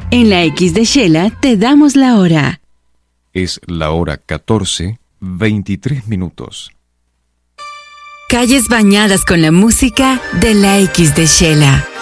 En la X de Shela te damos la hora. Es la hora 14:23. Calles bañadas con la música de la X de Shela.